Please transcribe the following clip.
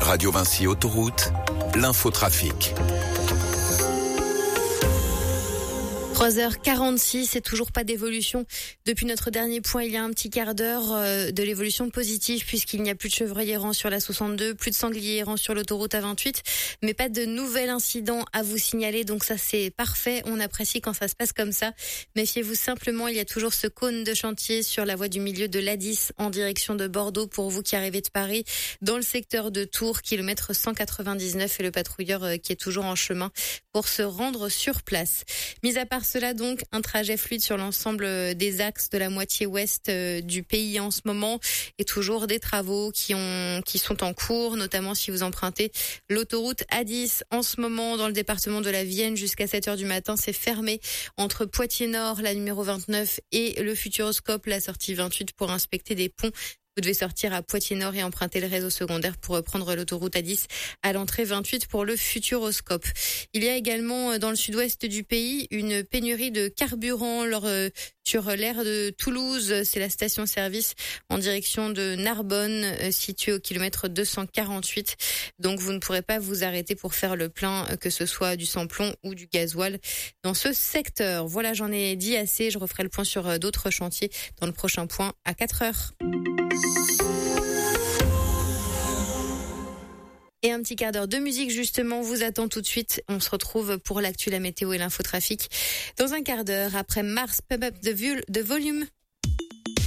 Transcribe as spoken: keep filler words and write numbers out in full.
Radio Vinci Autoroute, l'infotrafic. trois heures quarante-six, et toujours pas d'évolution. Depuis notre dernier point, il y a un petit quart d'heure euh, de l'évolution positive, puisqu'il n'y a plus de chevreuils errants sur la soixante-deux, plus de sangliers errants sur l'autoroute A vingt-huit, mais pas de nouvel incident à vous signaler. Donc ça, c'est parfait. On apprécie quand ça se passe comme ça. Méfiez-vous simplement, il y a toujours ce cône de chantier sur la voie du milieu de l'A dix en direction de Bordeaux pour vous qui arrivez de Paris, dans le secteur de Tours, kilomètre cent quatre-vingt-dix-neuf, et le patrouilleur euh, qui est toujours en chemin pour se rendre sur place. Mis à part cela, donc, un trajet fluide sur l'ensemble des axes de la moitié ouest du pays en ce moment, et toujours des travaux qui ont qui sont en cours, notamment si vous empruntez l'autoroute A dix. En ce moment, dans le département de la Vienne, jusqu'à sept heures du matin, c'est fermé entre Poitiers-Nord, la numéro vingt-neuf, et le Futuroscope, la sortie vingt-huit, pour inspecter des ponts. Vous devez sortir à Poitiers-Nord et emprunter le réseau secondaire pour reprendre l'autoroute A dix à l'entrée vingt-huit pour le Futuroscope. Il y a également dans le sud-ouest du pays une pénurie de carburant lors, euh, sur l'aire de Toulouse. C'est la station-service en direction de Narbonne, euh, située au kilomètre deux cent quarante-huit. Donc vous ne pourrez pas vous arrêter pour faire le plein, que ce soit du sans-plomb ou du gasoil dans ce secteur. Voilà, j'en ai dit assez. Je referai le point sur d'autres chantiers dans le prochain point à quatre heures. Et un petit quart d'heure de musique, justement, vous attend tout de suite. On se retrouve pour l'actu, la météo et l'infotrafic dans un quart d'heure après Mars Pump Up the Volume.